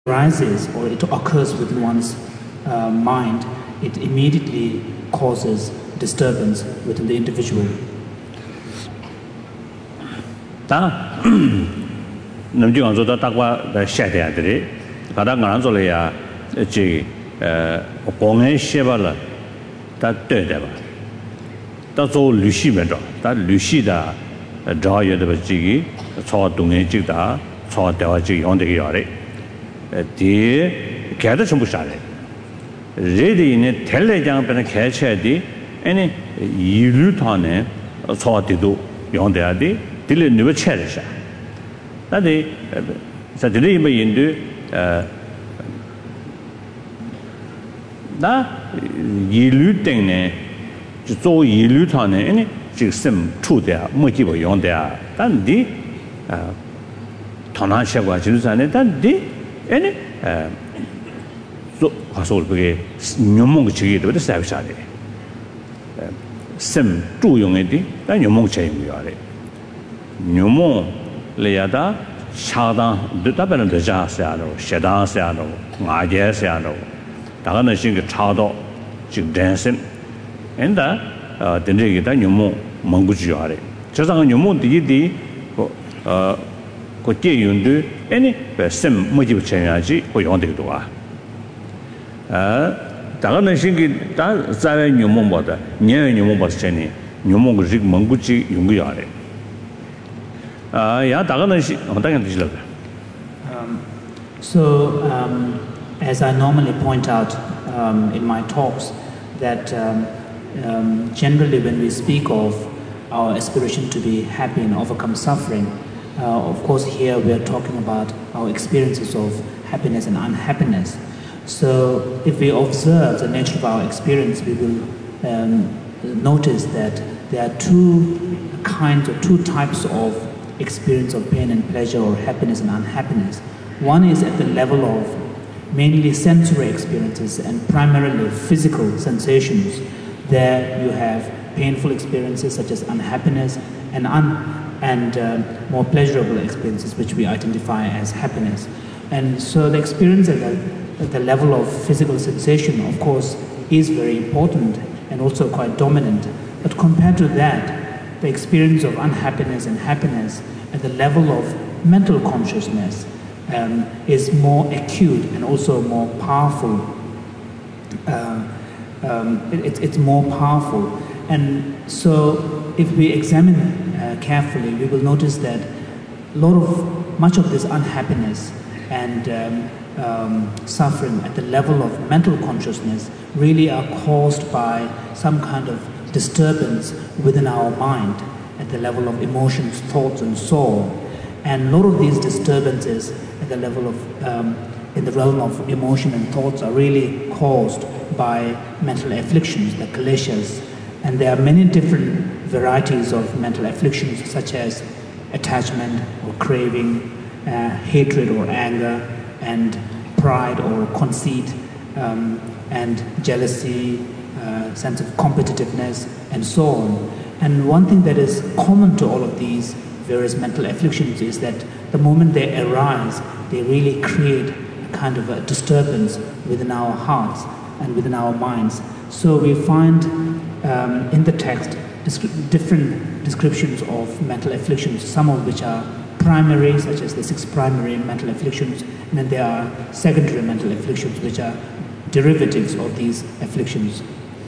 arises or it occurs within one's mind, it immediately causes disturbance within the individual. gather some bushare. Ready in a telegram and a catch at the any Yulutane thought to do yon the adi, till it never cherish. That day, Saturday may do that Yulutane, so Yulutane, any sim true there, motive yon there, than the Tonasha was used and that day. Any so household begin Numong Chi with the Savage. Sim 2 young eddie, then Numong Chain we are. Numong Leada, Shada, the Taban the Jasano, Shadan Sano, Maja Sano, Dana sing a chado, Jig dancing, and that the Negata Numong Mangujiare. Just on Numong did could you do any sim motive change or you want to do? Tagana shingi, that Zara new mumba, near new mumba cheni, new monguji manguchi yunguyare. Ya Tagana So, as I normally point out in my talks, that generally when we speak of our aspiration to be happy and overcome suffering, of course, here we are talking about our experiences of happiness and unhappiness. So, if we observe the nature of our experience, we will notice that there are two types of experience of pain and pleasure, or happiness and unhappiness. One is at the level of mainly sensory experiences and primarily physical sensations. There you have painful experiences such as unhappiness and more pleasurable experiences, which we identify as happiness. And so the experience at the level of physical sensation, of course, is very important and also quite dominant. But compared to that, the experience of unhappiness and happiness at the level of mental consciousness is more acute and also more powerful. It's more powerful. And so if we examine carefully, we will notice that much of this unhappiness and suffering at the level of mental consciousness really are caused by some kind of disturbance within our mind at the level of emotions, thoughts, and so on. And a lot of these disturbances at the level of, in the realm of emotion and thoughts are really caused by mental afflictions, the kleshas. And there are many different varieties of mental afflictions, such as attachment or craving, hatred or anger, and pride or conceit, and jealousy, sense of competitiveness, and so on. And one thing that is common to all of these various mental afflictions is that the moment they arise, they really create a kind of a disturbance within our hearts and within our minds. So we find in the text different descriptions of mental afflictions, some of which are primary, such as the 6 primary mental afflictions, and then there are secondary mental afflictions, which are derivatives of these afflictions.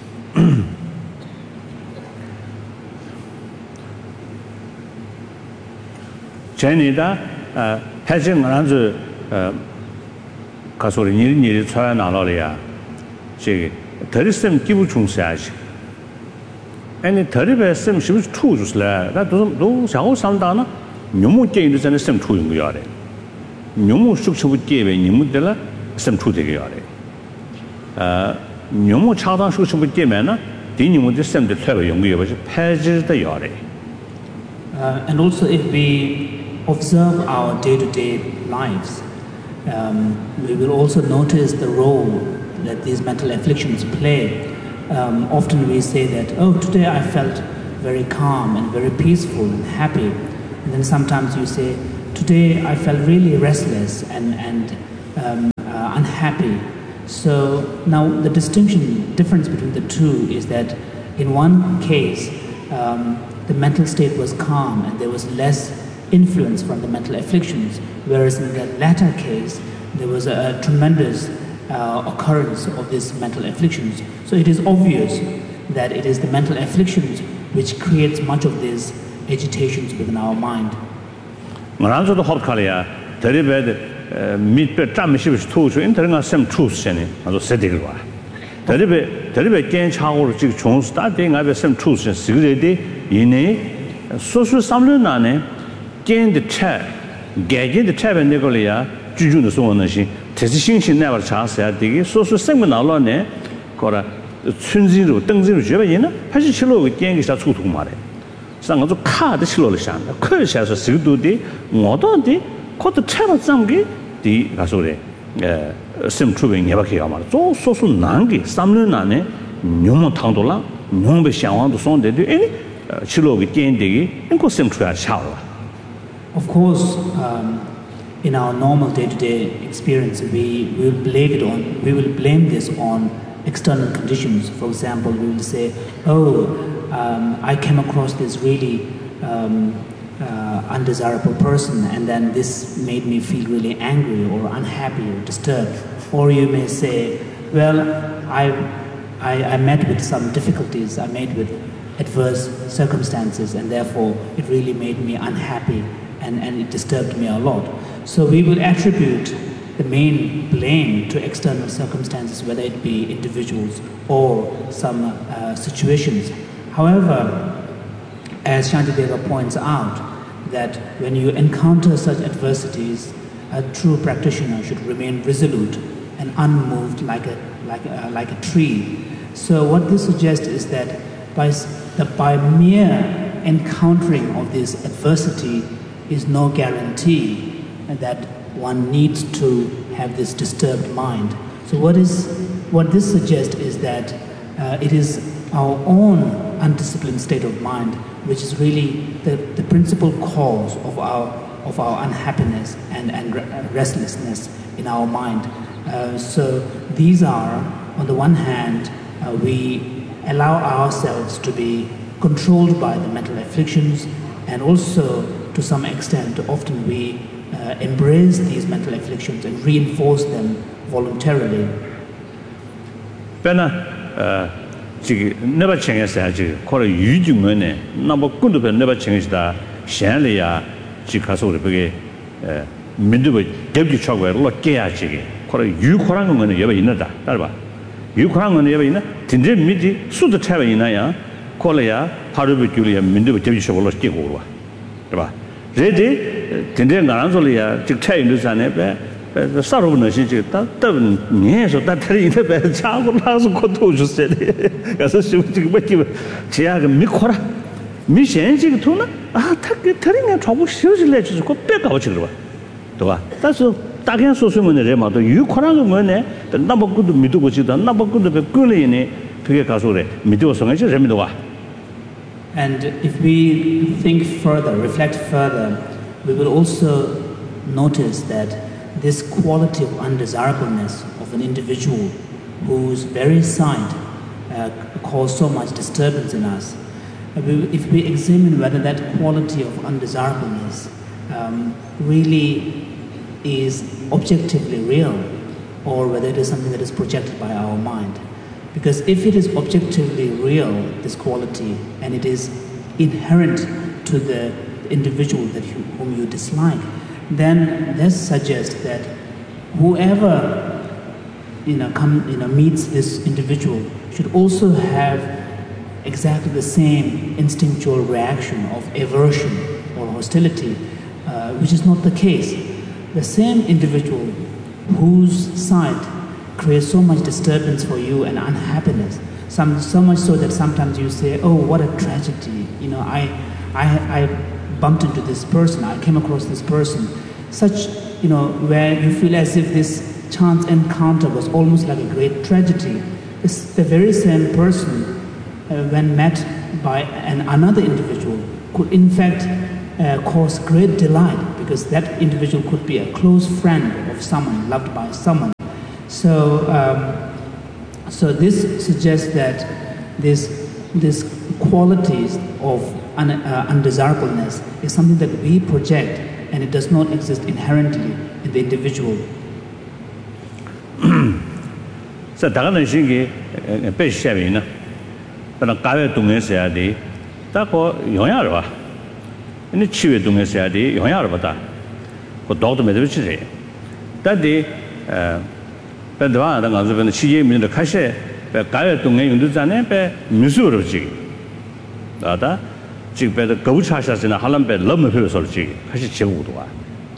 Chinese Hajing Ranzu Kasuri Niri Chaya Naloria, she Terism Kibuchung Saj. And the Teribasem, she was true to slay that those Shao Sandana, Numu James and some true in Yare. Numu Shukshu would give a Numudella, some true to Yare. Numu Chada Shukshu would give Mana, Dinu would descend the Trevor Yungi, which pages the Yare. And also, if we observe our day-to-day lives, we will also notice the role that these mental afflictions play. Often we say that, oh, today I felt very calm and very peaceful and happy. And then sometimes you say, today I felt really restless and unhappy. So now the difference between the two is that in one case, the mental state was calm and there was less influence from the mental afflictions, whereas in the latter case, there was a tremendous occurrence of these mental afflictions. So it is obvious that it is the mental afflictions which creates much of these agitations within our mind. Of course, in our normal day-to-day experience, we will blame this on external conditions. For example, we will say, I came across this really undesirable person, and then this made me feel really angry or unhappy or disturbed. Or you may say, well, I met with some difficulties, I met with adverse circumstances, and therefore it really made me unhappy and it disturbed me a lot. So we will attribute the main blame to external circumstances, whether it be individuals or some situations. However, as Shantideva points out, that when you encounter such adversities, a true practitioner should remain resolute and unmoved like a tree. So what this suggests is that by mere encountering of this adversity is no guarantee that one needs to have this disturbed mind. So what this suggests is that it is our own undisciplined state of mind which is really the principal cause of our unhappiness and restlessness in our mind. So these are, on the one hand, we allow ourselves to be controlled by the mental afflictions, and also to some extent often we embrace these mental afflictions and reinforce them voluntarily. Never change as call a huge money, number good of never change the Shanlia, Chicasso, Middle Deputy Chogway, Lokia, call a you Korang when you ever in that. You Korang when you ever in it, Tindre Midi, Suda Tavanaya, Colea, Parubi Julia, Middle Deputy Chogway. Ready, Tindre Garanzolia, Chitain Lusanebe. The start of the years of that three in the bed, child has got to say, as a shooting with you, Chiaga Mikora, Mishan Tuna, telling a trouble, seriously, let's go back out. That's a Tagan social in the remote. You Korang money, the number good to Midu, which is the number good of a Gulini, Pigacasore, Midu Songa, Remidoa. And if we think further, reflect further, we will also notice that this quality of undesirableness of an individual whose very sight causes so much disturbance in us, if we examine whether that quality of undesirableness really is objectively real, or whether it is something that is projected by our mind. Because if it is objectively real, this quality, and it is inherent to the individual whom you dislike, then this suggests that whoever meets this individual should also have exactly the same instinctual reaction of aversion or hostility, which is not the case. The same individual whose sight creates so much disturbance for you and unhappiness, so much so that sometimes you say, "Oh, what a tragedy! I bumped into this person, I came across this person," such, where you feel as if this chance encounter was almost like a great tragedy. It's the very same person, when met by another individual, could in fact cause great delight, because that individual could be a close friend of someone, loved by someone. So, so this suggests that this qualities of undesirableness is something that we project, and it does not exist inherently in the individual. So, 다가는 신기 배시하면은 그런 가외 동에서야 돼. 다고 영향을 봐. 근데 치외 동에서야 돼. 영향을 받아. 그 도도 매도 치지. 다디 배도하는 가서 시제민의 카셰 가외 동에 용도잖아요. 배 미수로지. 나다 지금 배도 거부차샤스나 할람배 너무 필요설지. 카시 제고도 와.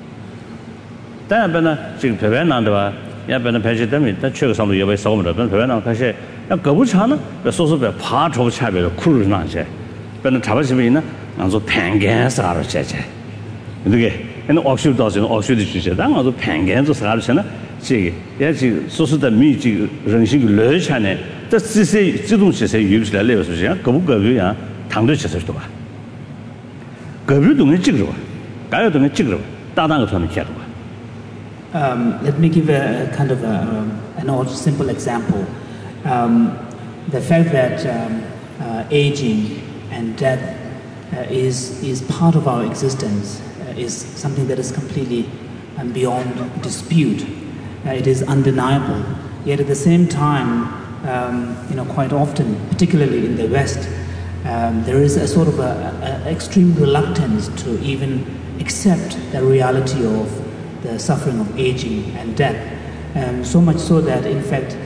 다음에는 지금 배변난다. 야배는 배제되면 다 최고상도 여배 싸움을 하면 배변난 카시 야 거부차는 소소배 파초 차배로 쿨을 나제. 배는 잡으시면 있나? 안서 팽개사로 제제. 이게 는 억슈도서 억슈도 주제다. 안서 팽개서 사르잖아. 지 야지 소소的密集人性热产呢这这些自动这些有起来了是这样各不各别呀糖的这些多吧各别东西这个吧该有东西这个吧大胆个他们看的吧 Let me give a kind of an old simple example. The fact that aging and death is part of our existence is something that is completely beyond dispute. It is undeniable. Yet at the same time, quite often, particularly in the West, there is a sort of a extreme reluctance to even accept the reality of the suffering of aging and death. So much so that, in fact,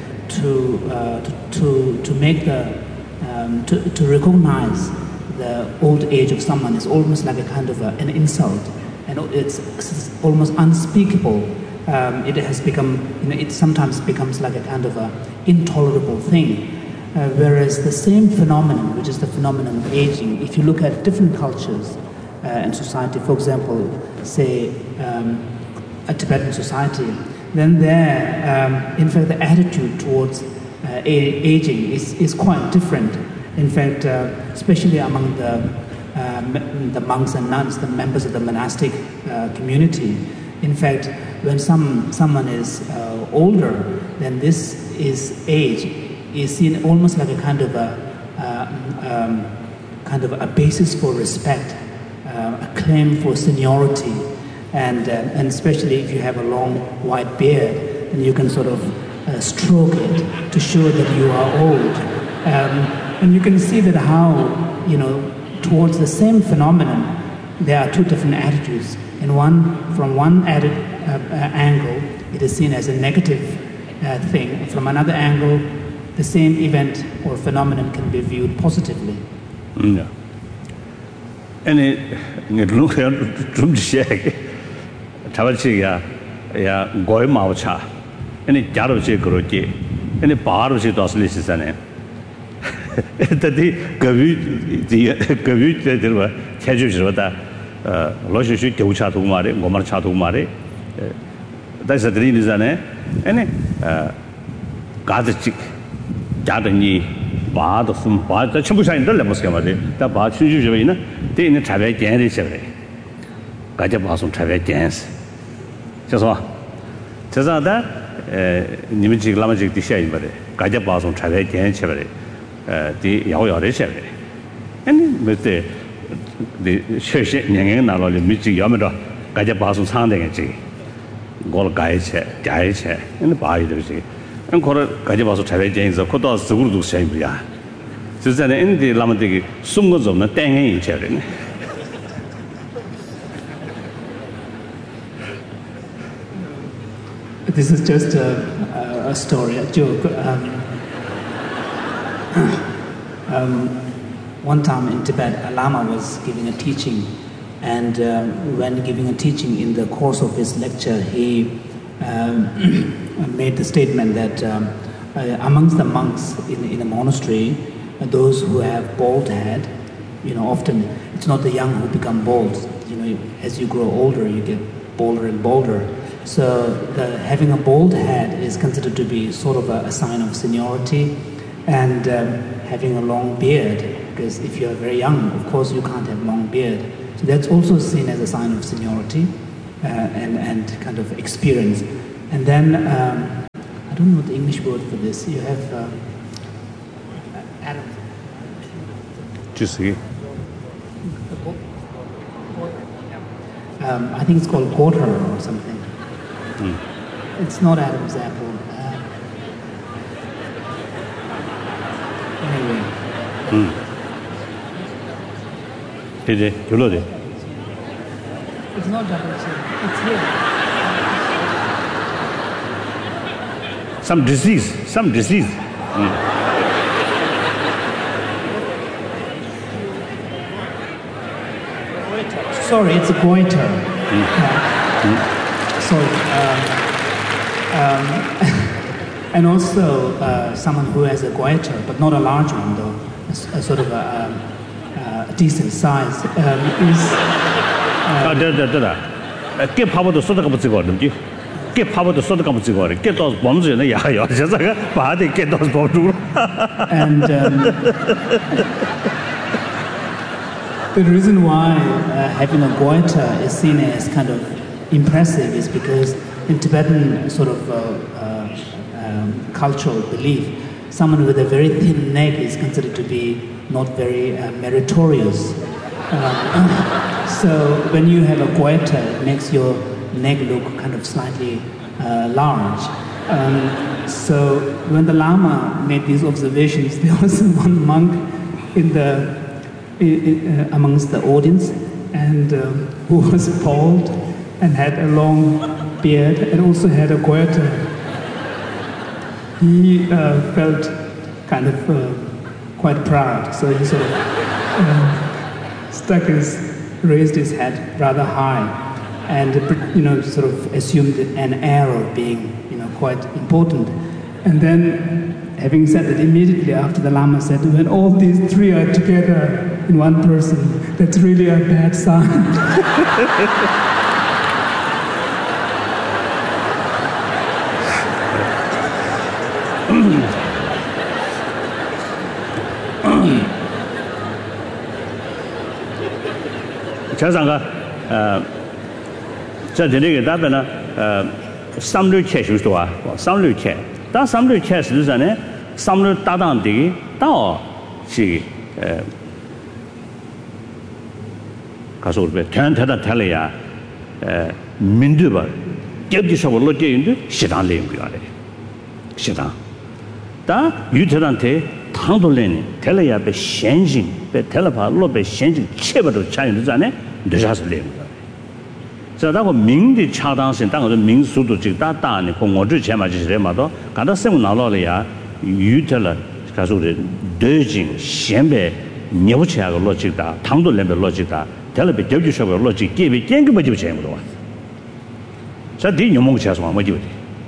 to make to recognize the old age of someone is almost like a kind of an insult, and it's almost unspeakable. It has become, it sometimes becomes like a kind of a intolerable thing. Whereas the same phenomenon, which is the phenomenon of aging, if you look at different cultures and society, for example, say a Tibetan society, then there, in fact, the attitude towards aging is quite different. In fact, especially among the monks and nuns, the members of the monastic community, in fact, when someone is older, then this age is seen almost like a kind of a basis for respect, a claim for seniority, and especially if you have a long white beard, then you can sort of stroke it to show that you are old, and you can see that how towards the same phenomenon there are two different attitudes. From one angle, it is seen as a negative thing. From another angle, the same event or phenomenon can be viewed positively. Yeah. And it looks like shake. Tavachiya, Goy Maucha, and it Jarochi Groki, and a bar of it was listening. The Gavu, there were Kajus. Loshi Teucha to Mare, Gomarcha to Mare. That's a dream, isn't it? And Gazachik, Jadani, Bad of some part, the Chamusha in the Lemuscamade, the Bad Shujuvina, they in the Travet Dance. Gajabasum Travet Dance. Just what? Tazada, Nimic Lamagic the shade, but Gajabasum Travet Dance, the Yaoya. And with the church Yang Nalo, Michi Yamada, Gajabasum Sanding, Gol Gaiche, Gaiche, and the Badi, and call it Gajabasu Travet James of Kotas Zulu Shambia. So that in the Lamadi Sungos of the Tang in Cherin. This is just a story, a joke. One time in Tibet, a Lama was giving a teaching, and when giving a teaching in the course of his lecture, he made the statement that amongst the monks in a monastery, those who have bald head, often it's not the young who become bald. As you grow older, you get bolder and bolder. So having a bald head is considered to be sort of a sign of seniority, and having a long beard, because if you're very young, of course you can't have long beard. So that's also seen as a sign of seniority. and kind of experience. And then, I don't know the English word for this. You have Adam. Just here. I think it's called quarter or something. It's not Adam's apple. Anyway. It's not double chin. It's here. Some disease. Sorry, it's a goiter. Sorry. And also someone who has a goiter, but not a large one though, a sort of a decent size, is... Get power to sort of get power to sort of get those bombs in the yard. Get those bombs. And the reason why having a goiter is seen as kind of impressive is because in Tibetan sort of cultural belief, someone with a very thin neck is considered to be not very meritorious. So when you have a goiter, it makes your neck look kind of slightly large. So when the Lama made these observations, there was one monk amongst the audience, and who was bald and had a long beard and also had a goiter. He felt kind of quite proud, so he sort of raised his head rather high, and sort of assumed an air of being quite important. And then, having said that, immediately after the Lama said, when all these three are together in one person, that's really a bad sign. 자상가 자 되게 답변은 삼류 캐슈도 와 삼류 캐 다 삼류 캐스 전에 삼류 따당되기 다시 가서 우리 대한테다 달려야 민두바 겹지서로 되는데 시간 내용이야 시간 다 유태한테 당돌내니 달려야 배 현진 배 텔레파로 배 현진 체버도 차이는 전에 늦어서 내용이야 자다고 민디 차당신 당은 민수도 지금 다다니 공원주 제마지래마도 간다 세무 나로려야 유태를 가서 우리 대진 현배 녀부치하고 로직다 당돌내배 로직다 텔레비 겹지서로 로직 개비 땡기버 지 제무도 와 자디 녀몽치아서 뭐 지우디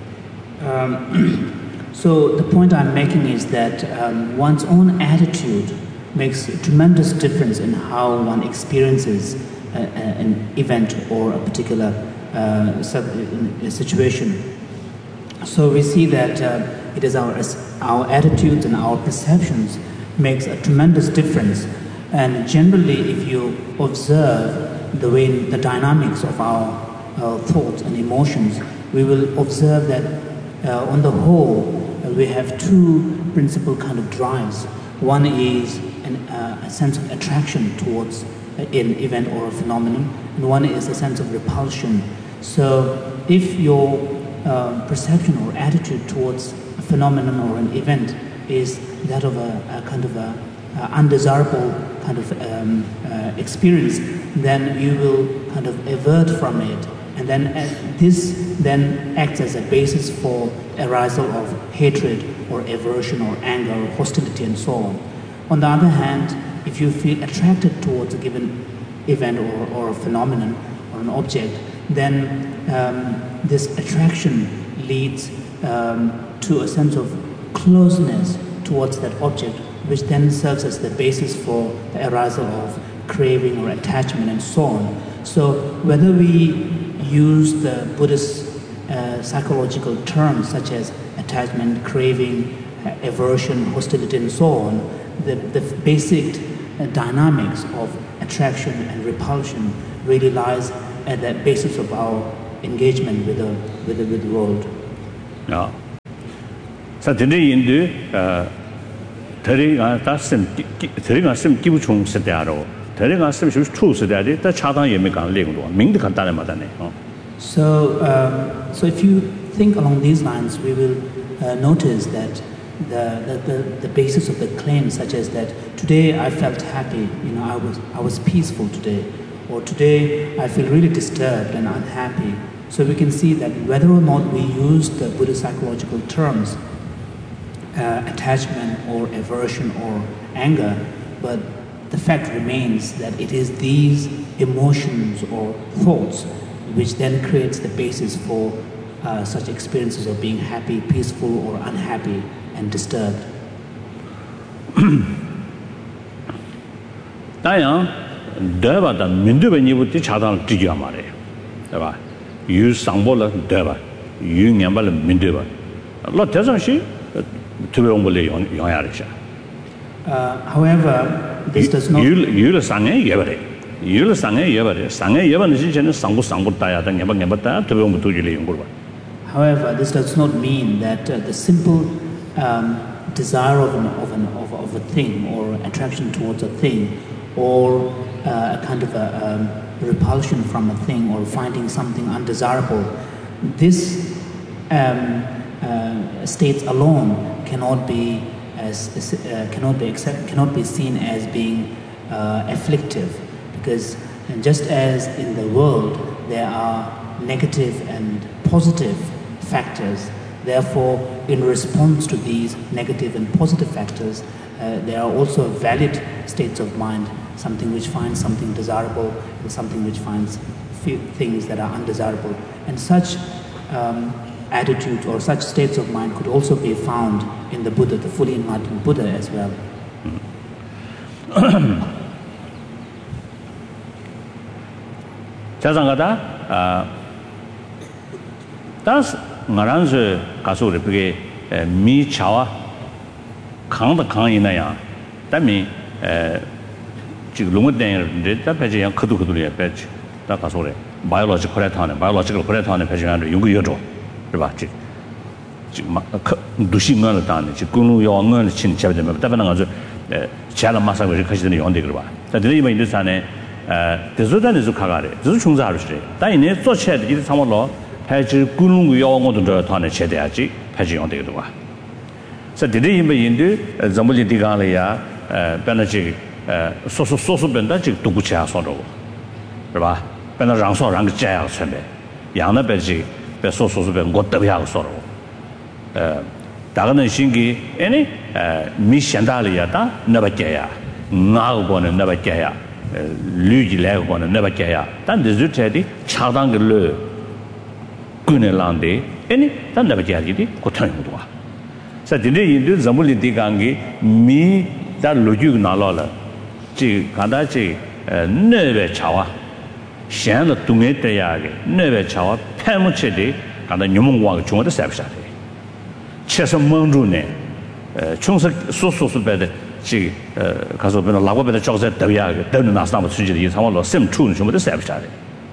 So the point I'm making is that one's own attitude makes a tremendous difference in how one experiences an event or a particular situation. So we see that it is our attitudes and our perceptions makes a tremendous difference. And generally, if you observe the dynamics of our thoughts and emotions, we will observe that on the whole, we have two principal kind of drives. One is a sense of attraction towards an event or a phenomenon, and one is a sense of repulsion. So if your perception or attitude towards a phenomenon or an event is that of a kind of a undesirable kind of experience, then you will kind of avert from it. And then this then acts as a basis for arousal of hatred or aversion or anger or hostility and so on. On the other hand, if you feel attracted towards a given event or a phenomenon or an object, then this attraction leads to a sense of closeness towards that object, which then serves as the basis for the arousal of craving or attachment and so on. So whether we use the Buddhist psychological terms such as attachment, craving, aversion, hostility, and so on, the basic dynamics of attraction and repulsion really lies at the basis of our engagement with the world. Yeah. So today in the Teringa sim Kibuchung Sedaro, Teringa sim true Sedadi, the Chatan Yemikan Lingo, Ming the Cantanamatane. So if you think along these lines, we will notice that the basis of the claim, such as that today I felt happy, I was peaceful today, or today I feel really disturbed and unhappy. So we can see that whether or not we use the Buddhist psychological terms, attachment or aversion or anger, but the fact remains that it is these emotions or thoughts which then creates the basis for such experiences of being happy, peaceful, or unhappy and disturbed. Dayang, deva da mindu beni buti chadang tiga mare, deva. You sangbola deva, you nyambala minduba. Lot doesn't she? However, this does not. You sang yebre. You sang yebre. Sang yebre is in sangu sangu taya than yabata to be able to you. However, this does not mean that the simple desire of a thing or attraction towards a thing or a kind of a repulsion from a thing or finding something undesirable, this states alone cannot be seen as being afflictive, because just as in the world there are negative and positive factors, therefore in response to these negative and positive factors there are also valid states of mind, something which finds something desirable and something which finds things that are undesirable, and such attitudes or such states of mind could also be found in the Buddha, the fully enlightened Buddha as well. 자상하다. 다스 나란스 가서 그게 미 차와 강도 강이나야. 담이 지금 롱어den데 답해지 양 그도그도리에 배지. 다 가서 그래. 바이올로지컬 코레타는 배지하는 연구 여조. 그봐. 지금 막 두신을 다는 지금 군우용을 진짜되면 답변은 아주 제가 마사를 같이 되는 연대 그봐. 자, 드리면 인도산에 대소단에서 가가래. 대소 충사하러 시래. 다이네做起来 이 상황로 해지 군우용어도 저 단에 제대하지. 해지 연대 그봐. 자, 드리면 인도 전부지 디가래야 변하지 소소변다 지금 두구치야 소로. 그봐. 변하 랑소랑 그 자야 선배. 양나 배지 배소소변 것도야 소로. 다가는 신기 애니 미션달이야다 나바께야 나고는 나바께야 류지래고는 나바께야 단 디즈테디 차당글로 꾸네란데 애니 단 나바께야디 고통이도와 자 근데 인도 zamul이 디강기 미다 로직 나라라 지 가다지 네베 차와 샹의 동에 때야게 네베 차와 패무체디 가다 녀몽과 중어도 삽샤데 최소 멍주네 총석 소소소배데 지 가서 변 라고배데 적세 더야게 더는 나스나무 수지의 이 상황로 셈 추는 좀 됐어야 비싸데.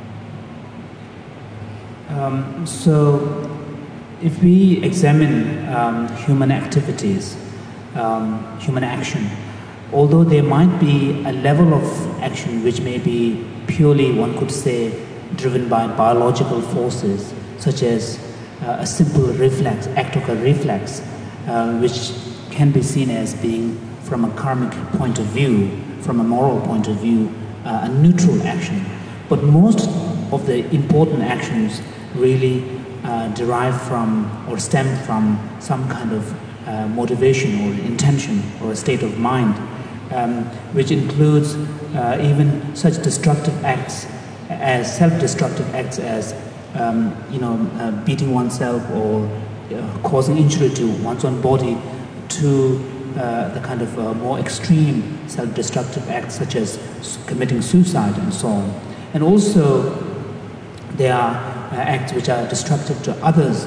So if we examine human activities, human action, although there might be a level of action which may be purely, one could say, driven by biological forces, such as a simple reflex, act of a reflex, which can be seen as being, from a karmic point of view, from a moral point of view, a neutral action. But most of the important actions really derive from or stem from some kind of motivation or intention or a state of mind, which includes even such destructive acts as self-destructive acts as beating oneself or causing injury to one's own body, to the kind of more extreme self-destructive acts such as committing suicide and so on. And also there are acts which are destructive to others,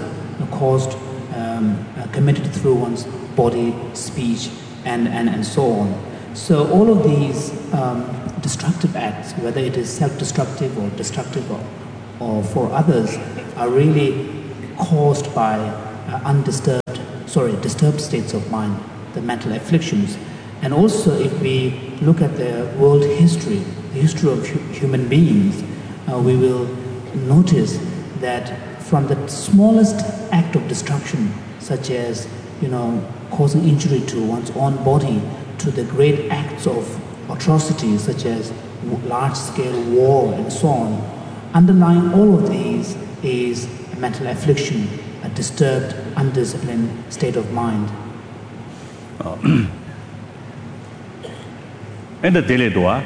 committed through one's body, speech, and so on. So all of these destructive acts, whether it is self-destructive or destructive or for others, are really caused by disturbed states of mind, the mental afflictions. And also if we look at the world history, the history of human beings, we will notice that from the smallest act of destruction, such as causing injury to one's own body, to the great acts of atrocities such as large-scale war and so on, underlying all of these is a mental affliction, a disturbed, undisciplined state of mind. And the daily doa,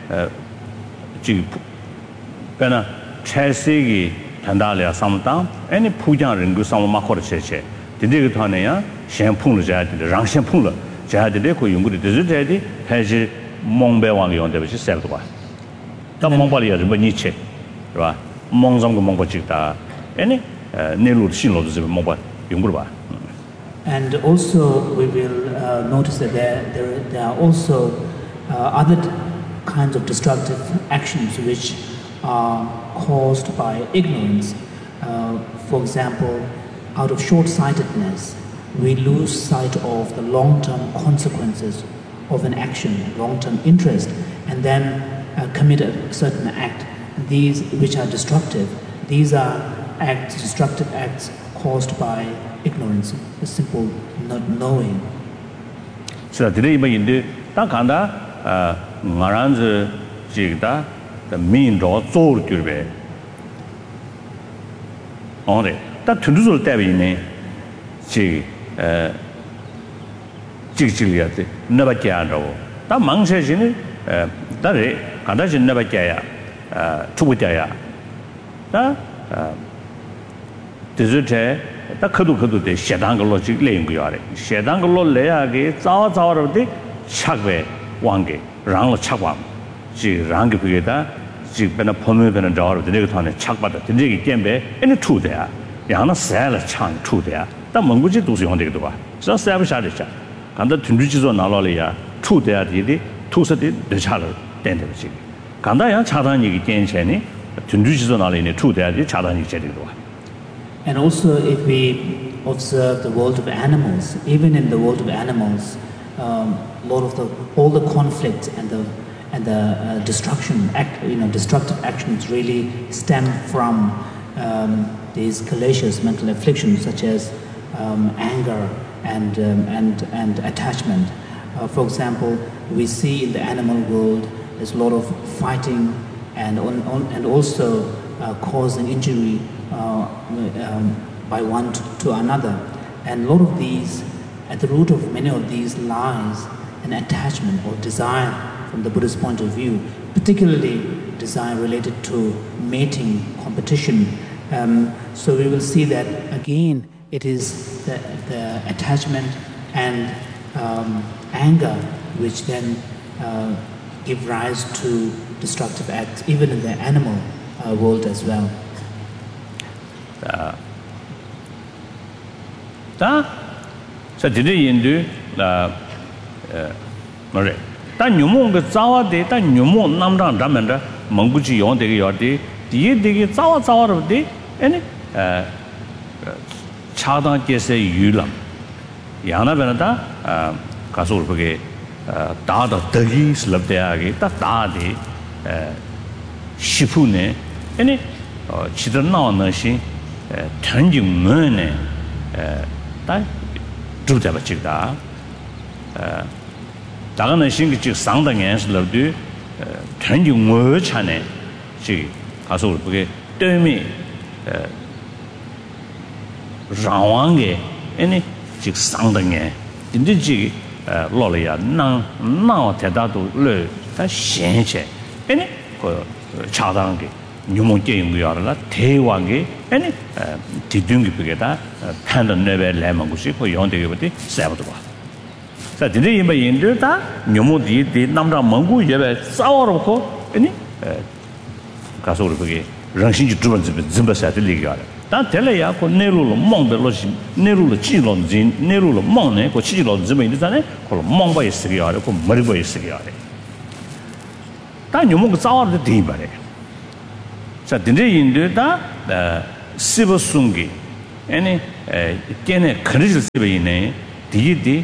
Pena Chelsea, Tandalia, Samtam, any Pujan Ringu Samako Cheche, the Digatania, Shampoo, the Rang Shampoo, Jad the Deco, you would desert, has a Mongbe on the which is Selva. The Mongolia, the Beniche, Mongzong Mongochita, any Nelu Shilo, the Mobile, Yungurba. And also, we will notice that there are also other kinds of destructive actions which are caused by ignorance. For example, out of short-sightedness, we lose sight of the long-term consequences of an action, long-term interest, and then commit a certain act. These which are destructive, these are destructive acts caused by ignorance, a simple not knowing. So today, in the Takanda, Maranz Jigda, the mean draw soul to be on it. That to do Tabine, she Jigiliat, never Jano. That monk says in it, that is, Kandashin never Jaya, Tuitaya. That desert. The Kudu de Shadangologic language. Shadangolo Leage, Zaw of the Chagwe, Wange, Rang Chagwam, G Rangipigata, G Benapome and a door of the Negaton, Chakbata, the Nigi Gembe, and the two there. Yana Sal Chan, two there. The Monguji does on the door. So Savage Adisha. And the Tundichis on Alolia, two there, two set the Chala, Denderchi. Kandaya Chadani Gencheni, Tundichis on Alini, two there, the Chadani Chedidua. And also, if we observe the world of animals, even in the world of animals, all the conflicts and the destructive actions really stem from these calacious mental afflictions such as anger and attachment. For example, we see in the animal world there's a lot of fighting and also causing injury by one to another. And a lot of these, at the root of many of these lies an attachment or desire from the Buddhist point of view, particularly desire related to mating, competition. So we will see that again it is the attachment and anger which then give rise to destructive acts, even in the animal world as well. So today in the Mare. Tan Yumong Zawa de Tan Yumo Namdan Ramanda, Monguchi on the Yordi, the Zawa of the any Chada Jesse Yulam. Yana Venata, Kasul Pugay, Dada Dagi Slabdeagi, Tadi, Shipune, any Chidana Nashi. Turning money, that do the Chida. Dagana Shingi sound against love do turning more channel. She has all forget. Tell me, Rawange, any chick sound again. In the G, Lolia, now Tedado, Le, that Shenche, any Chadangi. Nyumonge we are la Tewange, any Tidungi Pigata, Panda never Lamangushi for Yonde Sabbatova. So today in my Indota, Numodi, the Namda Mangu, Yeva, Sauroko, any Castle Pigay, Ranshin Druns with Zimba Satellite. 다 텔레야 고 네루로 몽벨로시 네루로 찌론진 네루로 몽네 고 찌론지메 이잖아요. 고 몽바 있으게 고 머리바 있으게 다 녀몽 싸워도 돼 말이야. 자, 근데 인도다 시버숭기 아니 걔네 그릇을 쓰베이네 디디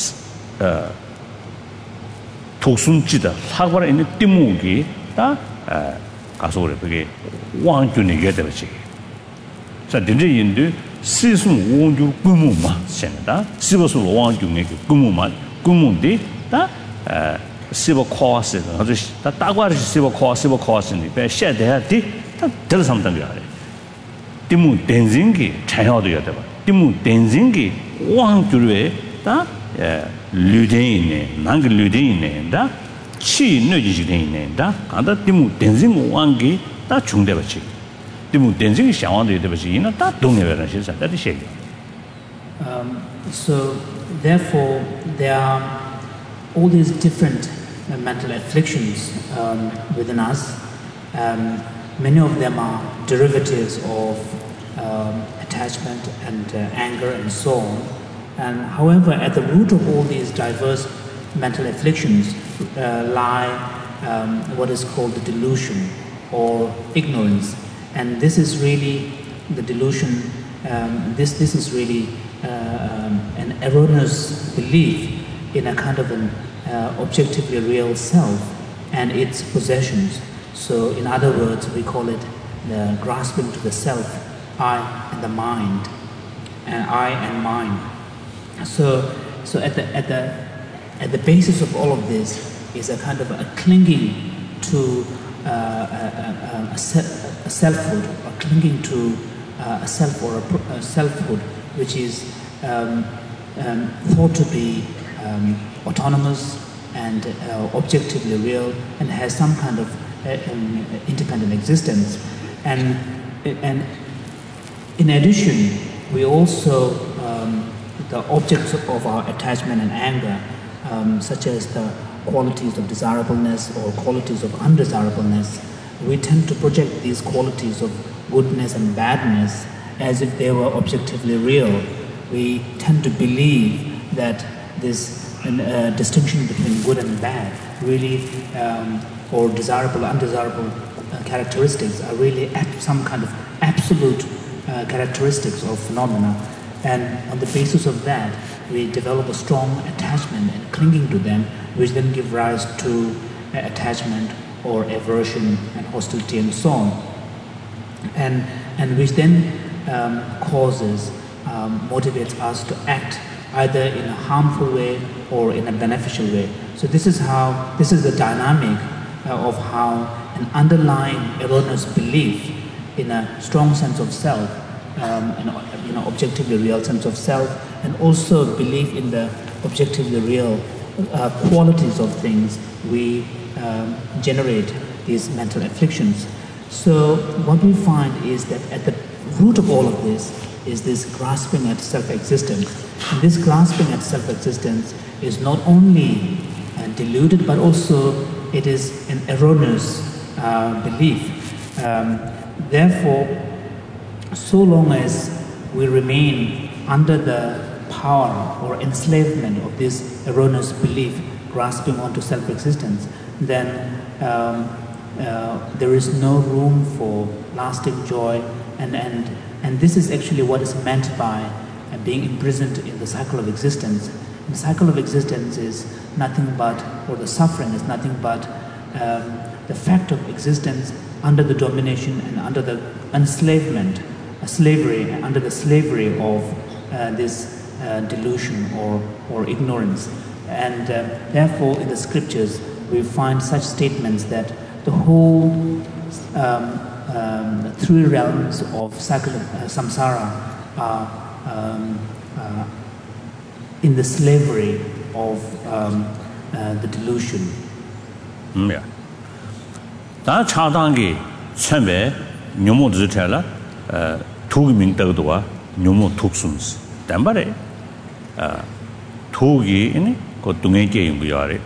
독순지다 사과라 있는 띠무기 다 가서 그래 그게 왕준이 게되지. 자, 근데 인도 시승 원주 꾸무마 생다 시버수 왕준이 꾸무마 꾸무디 다 시버 코스 아주 다 따과리 시버 코스니 배 셰데하디 다 들삼던 거야. 띠무 댄징기 차야도 야다 봐. 띠무 댄징기 왕주에 다 류데이네 난그 류데이네 다 치느지지네 다 간다 띠무 댄징 왕기 다 중대버지. 띠무 댄징 샤왕도 되버지 이나 다 동네베라 실사 다 셰. So therefore there are all these different mental afflictions within us. Many of them are derivatives of attachment and anger and so on. And however, at the root of all these diverse mental afflictions lie what is called the delusion or ignorance. And this is really the delusion, this is really an erroneous belief in a kind of an objectively real self and its possessions. So in other words, we call it the grasping to the self, I and the mind, and I and mine. So at the basis of all of this is a kind of a clinging to a selfhood, or clinging to a self or a selfhood, which is thought to be autonomous and objectively real and has some kind of independent existence. And in addition, we also the objects of our attachment and anger, such as the qualities of desirableness or qualities of undesirableness, we tend to project these qualities of goodness and badness as if they were objectively real. We tend to believe that this distinction between good and bad really, or desirable, undesirable characteristics are really some kind of absolute characteristics or phenomena. And on the basis of that, we develop a strong attachment and clinging to them, which then give rise to attachment or aversion and hostility and so on. And which then motivates us to act either in a harmful way or in a beneficial way. So this is the dynamic of how an underlying erroneous belief in a strong sense of self, an objectively real sense of self, and also belief in the objectively real qualities of things, we generate these mental afflictions. So what we find is that at the root of all of this is this grasping at self-existence. And this grasping at self-existence is not only deluded, but also it is an erroneous belief. Therefore, so long as we remain under the power or enslavement of this erroneous belief, grasping onto self-existence, then there is no room for lasting joy, and this is actually what is meant by being imprisoned in the cycle of existence. And the cycle of existence is nothing but, or the suffering is nothing but the fact of existence under the domination and under the enslavement, slavery, under the slavery of this delusion or ignorance. And therefore in the scriptures we find such statements that the whole three realms of cycle of samsara are in the slavery of the delusion. Yeah. 다 차단기 처음에 묘모 드텔라 도기민 떠도와 묘모 독순스 담바래 도기 그 동에게 임부야래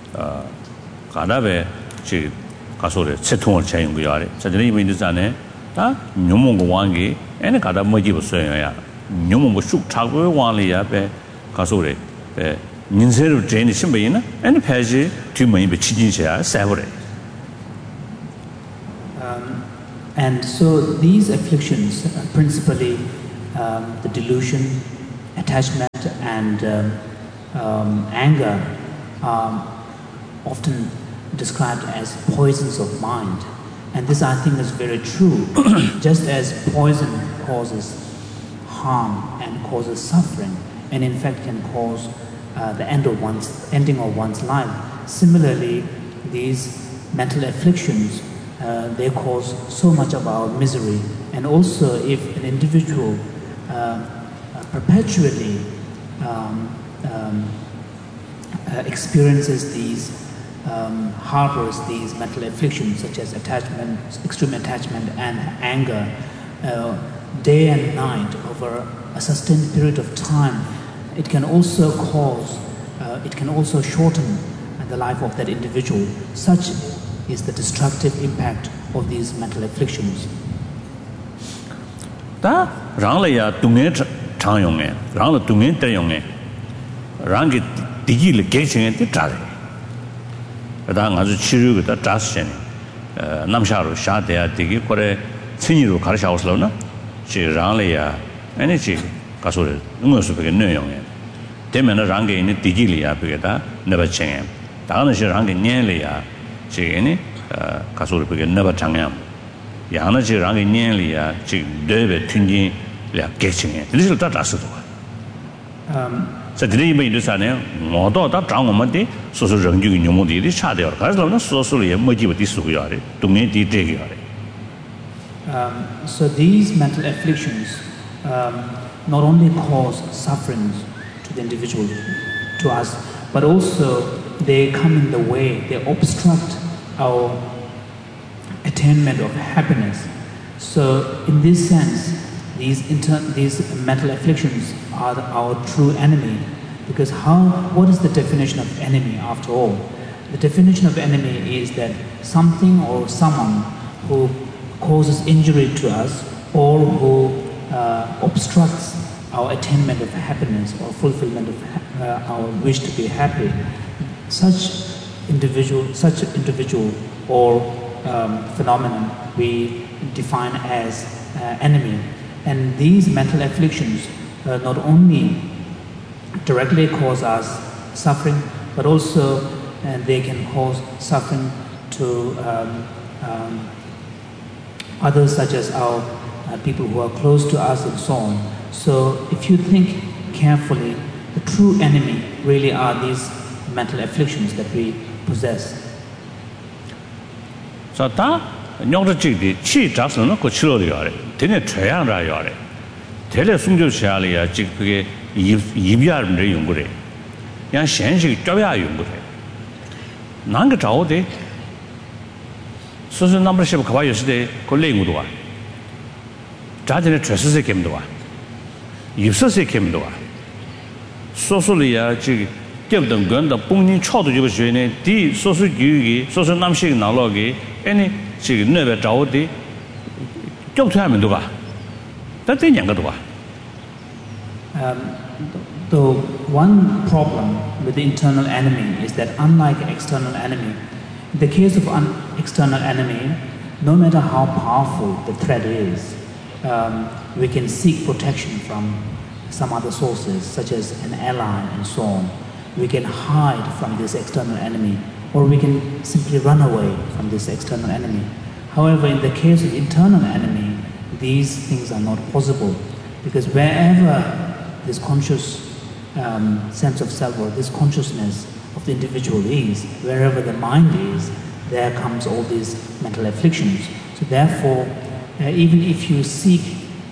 가다베 지 가소래 채통을 차인 거야래 자들이 이미 있잖아요 다 묘모 왕기 ene kada moji bu soyo ya nyomo bu shuk chagwe wangli ya be kasore be ninseru jeni simbayina ene phaji tümai be chijin sha savore. And so these afflictions, principally the delusion, attachment, and anger, are often described as poisons of mind. And this, I think, is very true. Just as poison causes harm and causes suffering, and in fact can cause the ending of one's life, similarly, these mental afflictions they cause so much of our misery. And also, if an individual perpetually experiences these, harbors these mental afflictions such as attachment, extreme attachment and anger, day and night over a sustained period of time, it can also shorten the life of that individual. Such is the destructive impact of these mental afflictions. Da rang la ya tungen chang yong ne, rang la tungen te yong ne, rang ge digi le ge chen de zha de. Da nga zu chi ru ge da zha shen. Nam sha ru sha de ya digi ko re chen yi ru ka sha os lo na. Chi rang la ya ane chi ka so re ngo su be ge ne yong ne. De men na rang ge ni digi le ya be ge da ne ba chen. Da na shi rang ge nian le ya chi 가소를 보게 내가 장양 야나지 랑이 년리야 지 네베 튕긴 야 개칭에 리를 다 다스도 저들이 뭐 이르사네 모두 다 장어만데 소소 정규 녀모들이 차대요 그래서 소소를 뭐지부터 쓰고요 동네 뒤대기요. So these mental afflictions not only cause suffering to the individual, to us, but also they come in the way, they obstruct our attainment of happiness. So in this sense, these mental afflictions are our true enemy. Because what is the definition of enemy after all? The definition of enemy is that something or someone who causes injury to us or who obstructs our attainment of happiness or fulfillment of our wish to be happy. Such individual or phenomenon we define as enemy. And these mental afflictions not only directly cause us suffering, but also they can cause suffering to others, such as our people who are close to us and so on. So if you think carefully, the true enemy really are these mental afflictions that we possess. So that nyongta chikdi chi jasno no ko chilo de yare tene chayang ra yare tele sungjo chali ya chik pge yibya de yongure yang shen shi jobya yongure nang ge zhao de so so number ship ka ba yo de ko le ngu do wa ja de chue se kem do wa yibse se kem do wa so so li ya chi gebdeng gen de bongni chao de jibo xue ne di so so yu gi so so nam shi na lo gi any 这个那边找的，交出来没多吧？但这两个多吧。 The one problem with the internal enemy is that unlike external enemy, in the case of an external enemy, no matter how powerful the threat is, we can seek protection from some other sources, such as an ally and so on. We can hide from this external enemy, or we can simply run away from this external enemy. However, in the case of internal enemy, these things are not possible, because wherever this conscious sense of self or this consciousness of the individual is, wherever the mind is, there comes all these mental afflictions. So therefore, even if you seek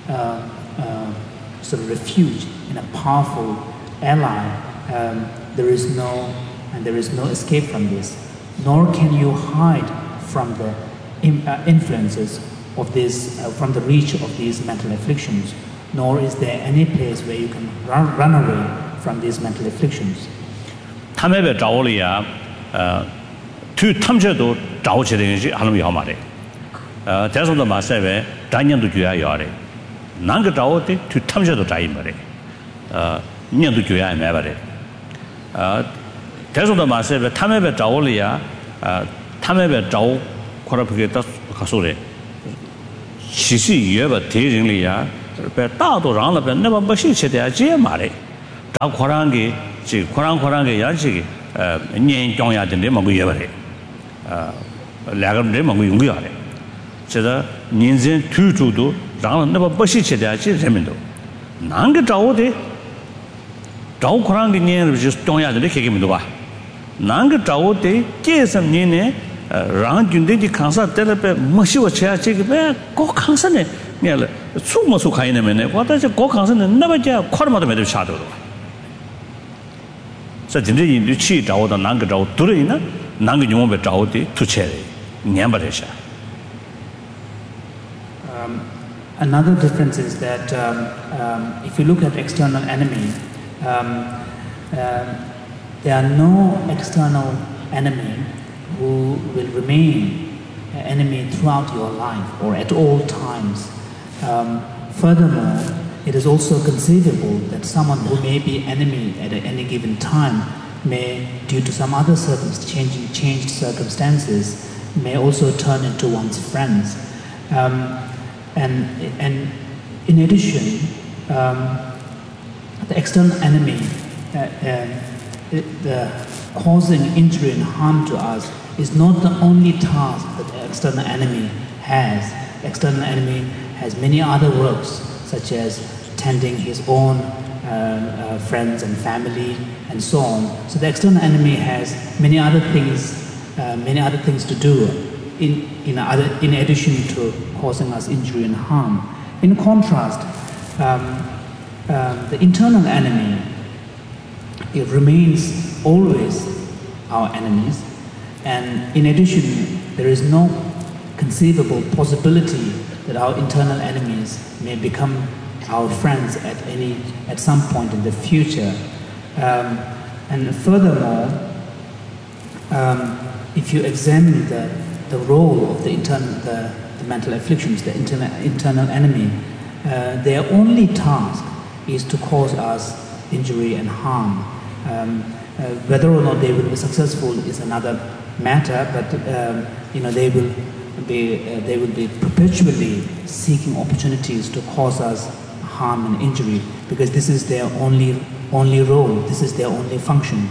sort of refuge in a powerful ally, there is no escape from this, nor can you hide from the influences of this, from the reach of these mental afflictions, nor is there any place where you can run away from these mental afflictions. 他们被找了呀，去他们这都找起来是还能要嘛的，再说的嘛，是呗，咱年都就要的， nanga tawo te tu tamja do tai mare nyen du gyoya me bare 대소 더 마세베 탐에베 자올이야 탐에베 자오 코라프게 다 가소래 시시 예베 대ring리야 베 다도 랑了베那么不是切的这말에 다 코랑게 지 코랑게 야지게 년 정야 된데 먹고 예버래两个人먹고 용기하래 제가 인생 투주도 랑了那么不是切的这人们都哪个找的找코랑게 년을 지 정야 된데 개개면도 봐 나가 자오데 계산년에 랑준데지 강사 때려배 뭐시고 제가 지금 꼭 강사네 내가 숨어서 가이네면에 와다지 꼭 강사는 나바자 코르마도 매도 차도 자 진짜 인도 치 자오다 나가 자오 들으이나 나가 용어배 자오데 투체래 냠바래샤 Another difference is that if you look at external enemy there are no external enemy who will remain an enemy throughout your life or at all times. Furthermore, it is also conceivable that someone who may be enemy at any given time may, due to some other changed circumstances, may also turn into one's friends. And in addition, the external enemy causing injury and harm to us is not the only task that the external enemy has. The external enemy has many other works, such as tending his own friends and family and so on. So the external enemy has many other things to do in addition to causing us injury and harm. In contrast, the internal enemy, it remains always our enemies, and in addition there is no conceivable possibility that our internal enemies may become our friends at some point in the future. And furthermore, if you examine the role of the mental afflictions, the internal enemy, their only task is to cause us injury and harm. Whether or not they will be successful is another matter, but they will be perpetually seeking opportunities to cause us harm and injury, because this is their only role, this is their only function.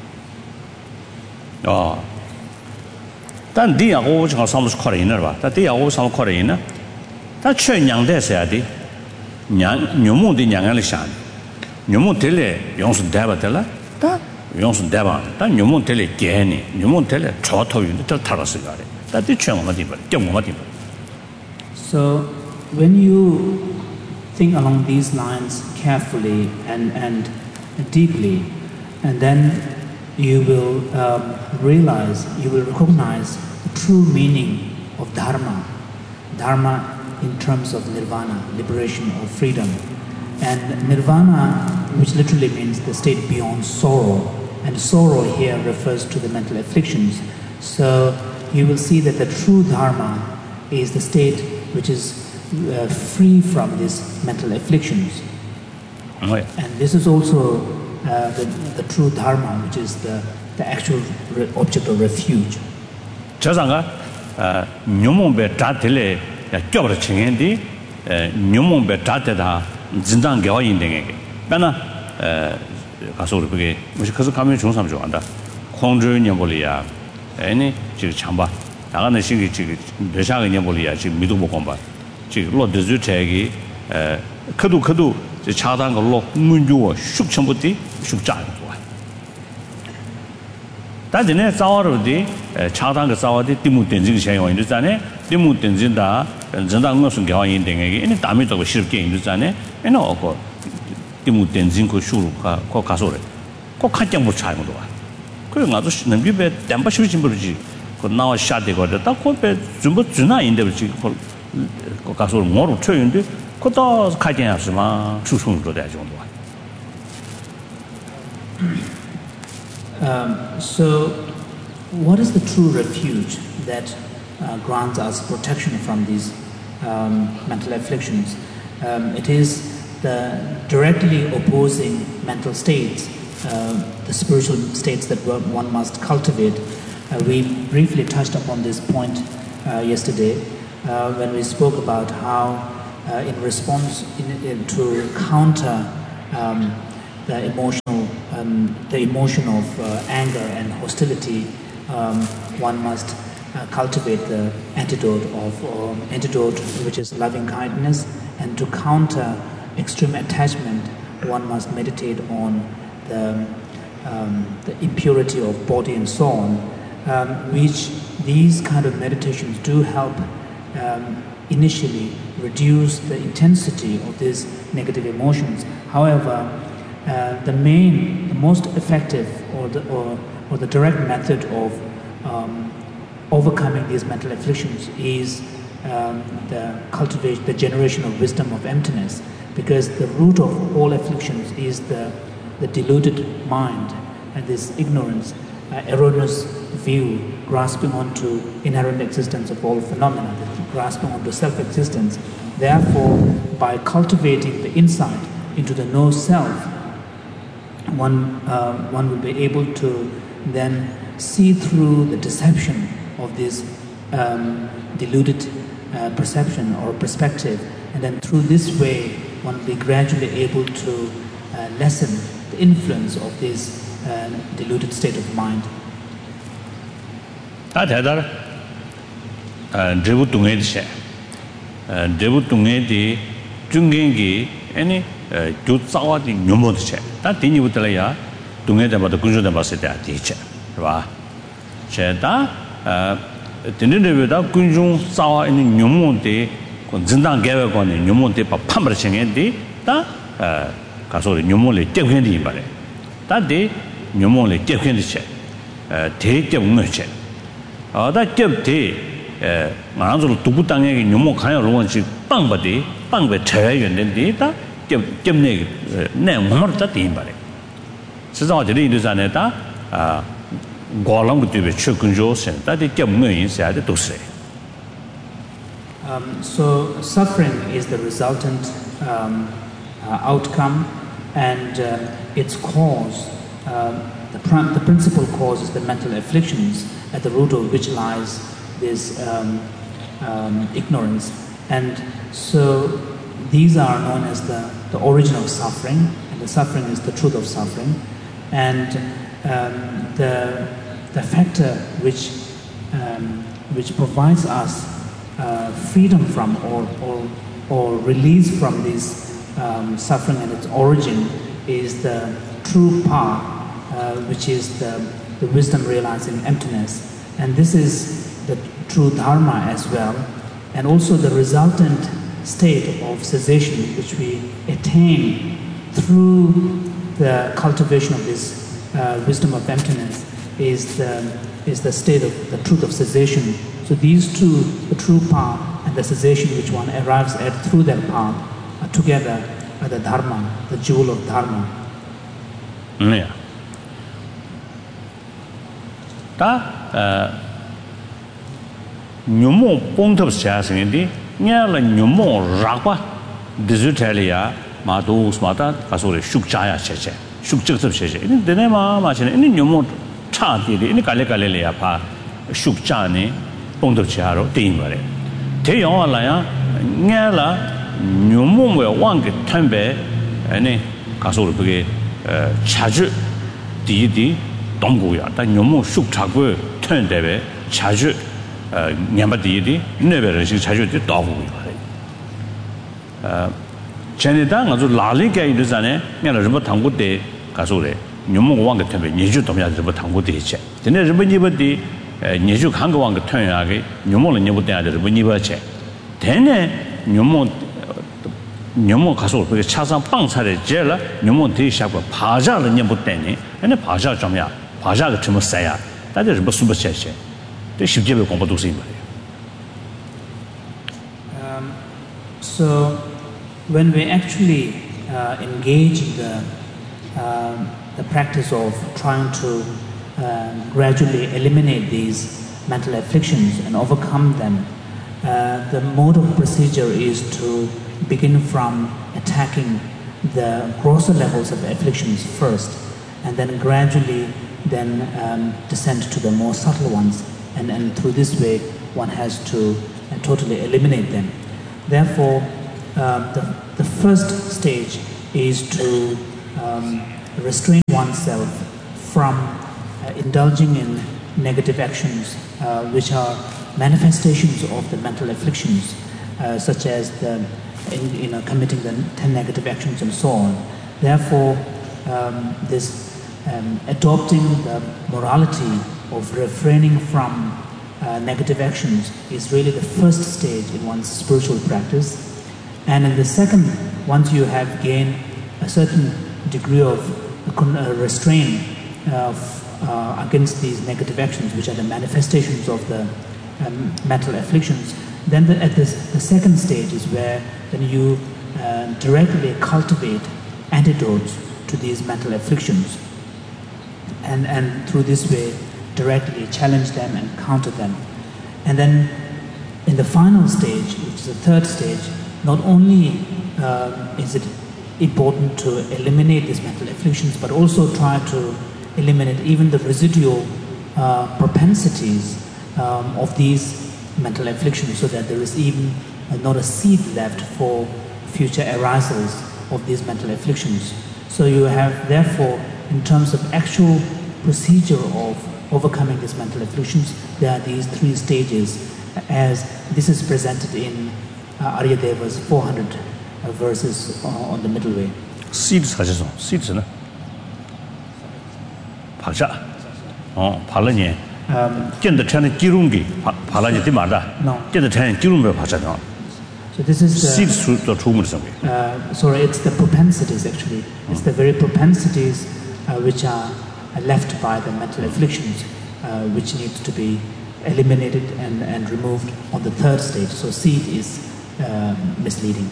단 디야고 저 사무스 코레이너 봐. 다 디야고 사무 코레이너. 다 최냥대서야디. 냥 녀모디 냥을 산. 녀모 텔레 용수 대바텔라. 다 용수 대바. 다 녀모 텔레 게니. 녀모 텔레 저토윈도 더 타라스 가래. 다디 최모마디 봐. 땡모마디 봐. So when you think along these lines carefully and deeply, and then you will recognize the true meaning of dharma. Dharma in terms of nirvana, liberation or freedom. And nirvana, which literally means the state beyond sorrow, and sorrow here refers to the mental afflictions. So you will see that the true dharma is the state which is free from these mental afflictions. Oh, yeah. And this is also the true dharma, which is the actual object of refuge. 저상가 녀몽베 다텔레 껴버려 칭엔디 녀몽베 다테다 진단 개화인등에게 빼나 가서 우리 그게 무슨 그래서 가면 좋은 사람 좋아한다. 공주녀볼이야. 아니 지금 참봐. 나가는 신기 지금 몇샤가 녀볼이야. 지금 미도 못 봐. 지금 로드즈 책이 커도 차단 걸로 문주어 숙청부터 숙장 좋아. 다전에 싸워로디 차단 그 싸워디 디무 된징 현용 인도잖아요. 디무 된징다 전당 무슨 교환인 등에게 이제 담이 더 쉽게 인도잖아요. 에너 그 디무 된징 그 수루가 그 가서래. 꼭 한장 못 차는 거 봐. 그래 가서 넘기배 담바 쉬진 버지. 그 나와 샤데 거다. 딱 코페 좀 주나 인데 버지. 그 가서 뭐로 쳐인데 그다 가진하지만 수송도 돼 정도. So, what is the true refuge that grants us protection from these mental afflictions? It is the directly opposing mental states, the spiritual states that one must cultivate. We briefly touched upon this point yesterday when we spoke about how in response to counter the emotion of anger and hostility, one must cultivate the antidote which is loving kindness, and to counter extreme attachment, one must meditate on the impurity of body and so on, which these kind of meditations do help initially reduce the intensity of these negative emotions. However, the most effective or the direct method of overcoming these mental afflictions is the generation of wisdom of emptiness, because the root of all afflictions is the deluded mind and this ignorance, erroneous view, grasping onto inherent existence of all phenomena, grasping onto self-existence. Therefore, by cultivating the insight into the no-self, one will be able to then see through the deception of this deluded perception or perspective, and then through this way one will be gradually able to lessen the influence of this deluded state of mind. Tinidevida Kunjung Sawa in Numonte, Zindan Gava Gon, Numonte, Pamper Changedi, da Casori Numole, Tequendi Bare. That day, Numole, Tequendi check, take a merchant. That kept tea, Manzo Tubutang, Numo kind of one, Bangbadi, Bangba Terry, and then data, Gemne, name Morta Timbare. Says all the leaders and that. So suffering is the resultant outcome, and its cause, the principal cause is the mental afflictions, at the root of which lies this ignorance. And so these are known as the origin of suffering, and the suffering is the truth of suffering. And the factor which provides us freedom from or release from this suffering and its origin is the true path, which is the wisdom realizing emptiness, and this is the true dharma as well, and also the resultant state of cessation which we attain through the cultivation of this wisdom of emptiness is the state of the truth of cessation. So these two, the true path and the cessation which one arrives at through that path, are together are the dharma, the jewel of dharma. Yeah. Ta nyumo ponto siasing di nyala nyumo rakwa dizutalia madu smata kasore shukchaya cheche shukchuk cheche ini dene ma chene ini nyumo cha di ini kale le ya pha shukcha ne ponto chiaro tin bare te yong la ya nyala nyumo we wang ge thambe ani kasore bge chaju di 동고야 다 너무 숙차고 튼데베 자주 냠바디디 네베르시 자주 떠고요 전에다 아주 라리게 이르잖아요 내가 좀 당고대 가서래 너무 왕게 템베 예주 도면 좀 당고대 있지 근데 좀 니버디 예주 한거 왕게 튼야게 너무는 니버대 아들 뭐 니버체 되네 너무 가서 그 차상 빵차를 제라 너무 대샤고 바자를 니버대니 근데 바자 좀야 바자가 좀 써야 다들 뭐 수버체체 또 쉽게 공부도 쓰는 거예요. So when we actually engage in the practice of trying to gradually eliminate these mental afflictions and overcome them, the mode of procedure is to begin from attacking the grosser levels of afflictions first, and then gradually descend to the more subtle ones, and through this way one has to totally eliminate them. Therefore, the first stage is to restrain oneself from indulging in negative actions, which are manifestations of the mental afflictions, such as committing the 10 negative actions and so on. Therefore, adopting the morality of refraining from negative actions is really the first stage in one's spiritual practice. And in the second, once you have gained a certain degree of restraint against these negative actions, which are the manifestations of the mental afflictions, then the second stage is where then you directly cultivate antidotes to these mental afflictions, and through this way directly challenge them and counter them. And then in the final stage, which is the third stage, not only is it important to eliminate these mental afflictions, but also try to eliminate even the residual propensities of these mental afflictions, so that there is even not a seed left for future arisals of these mental afflictions. So you have, therefore, in terms of actual procedure of overcoming these mental afflictions, there are these three stages, as this is presented in Aryadeva's 400 verses on the middle way. Seeds 하셔서 seeds는 박자 발라니 견도 전에 기름기 발라지 되마다 견도 전에 기름을 박자죠. So this is the seeds 또 좋은 거 sorry, it's the propensities actually. It's the very propensities which are left by the mental afflictions, which need to be eliminated and removed on the third stage. So seed is misleading.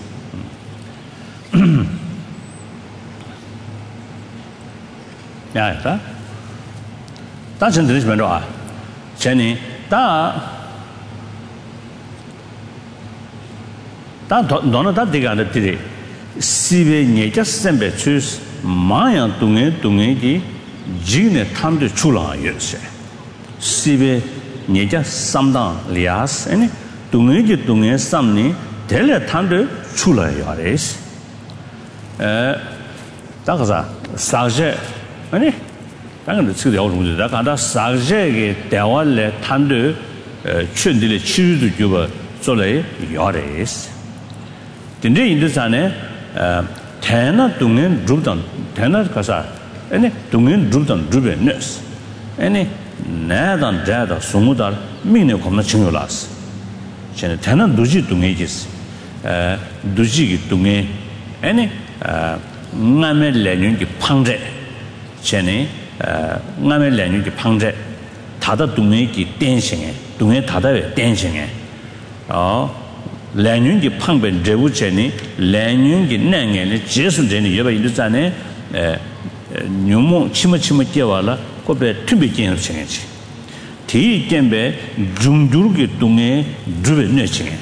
야, 다 전들으시면 좋아. 전에 다 너는 다 되게 안 됐지. 시베 녀자 선배 추스 마야 동에기 지네 탐도 출라였어. 시베 녀자 삼당 리아스 아니 동에 삼니 델레 탐도 출라야레스. 다가자 사제 아니 당연히 지금 야오는 거다. 간다 사제게 대화를 탐도 춘들의 치유도 줘봐.做来야레스. 근데 인도산에 태나 동엔 룹던 태나 가사 아니 동엔 룹던 룹에너스 아니 나단 자다 소무달 미네 겁나 증여라스 쟤네 태나 누지 동에지스 누지기 동에 아니 나메 레뉴기 팡제 쟤네 나메 레뉴기 팡제 다다 동에기 댄싱에 동에 다다에 댄싱에 랭윤기 팡벤 제우체니 랭윤기 냉에니 제수제니 여바 인도산에 뉴모 치마치마 깨와라 고베 튜비긴 칭해지 디 겜베 중주르기 동에 주베 내칭해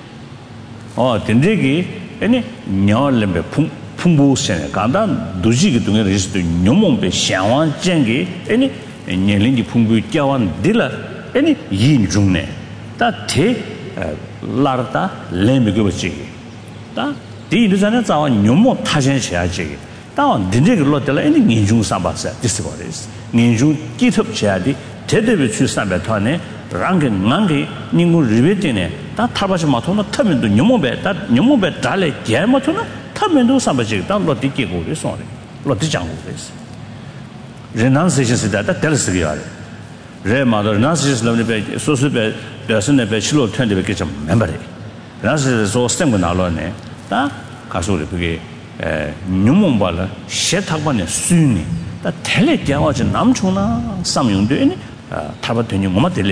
된데기 아니 녀얼렘베 풍부세네 간다 두지기 동에 리스도 뉴몽베 샹완 쟁기 아니 녀링기 풍부 깨완 딜라 아니 인중네 다테 라르다 렘비고지 다 디르자네 자와 뇽모 타전셔야지 다 딘제글로 될 애니 민중 삼바사 디스거리스 민중 기습 해야지 제대로 출 삼바토네 랑게 망게 닝고 리베티네 다 타바시 마토나 타면도 뇽모베 다 뇽모베 달레 게마토나 타면도 삼바지 다 로디게고 그래서 로디장고 그래서 레난세시스다 다 텔스기야 레마더 나시스 러브네 소스베 배선에 배치로 텐데 게 좀 멤버리 나시스 소 스템고 나로네 다 가소리 그게 뉴몬발라 셰탁반에 수니 다 텔레 깨와지 남초나 삼용되니 타바되니 뭐마 될래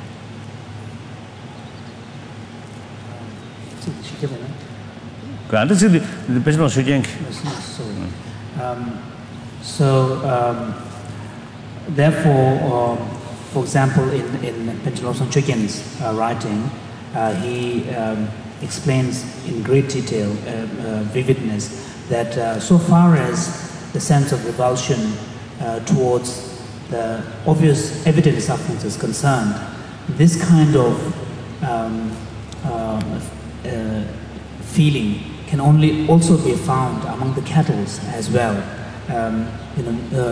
그 안데스 배선 소쟁 therefore for example, in Panchalosan Chögyal's writing, explains in great detail, vividness, that so far as the sense of revulsion towards the obvious evident sufferings is concerned, this kind of feeling can only also be found among the cattle as well.